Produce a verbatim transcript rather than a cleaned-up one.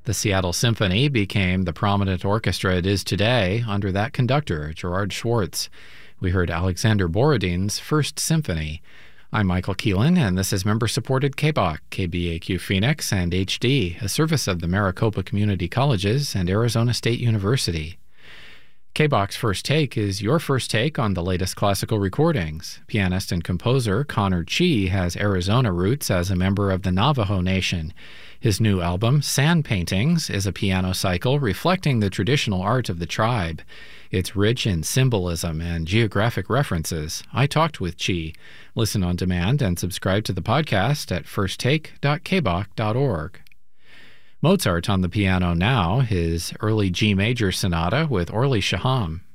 The Seattle Symphony became the prominent orchestra it is today under that conductor, Gerard Schwartz. We heard Alexander Borodin's First Symphony. I'm Michael Keelan, and this is member-supported K B O C, K B A Q Phoenix, and H D, a service of the Maricopa Community Colleges and Arizona State University. K B O C's First Take is your first take on the latest classical recordings. Pianist and composer Connor Chee has Arizona roots as a member of the Navajo Nation. His new album, Sand Paintings, is a piano cycle reflecting the traditional art of the tribe. It's rich in symbolism and geographic references. I talked with Chee. Listen on demand and subscribe to the podcast at first take dot k b o c dot org. Mozart on the piano now, his early G major sonata with Orly Shaham.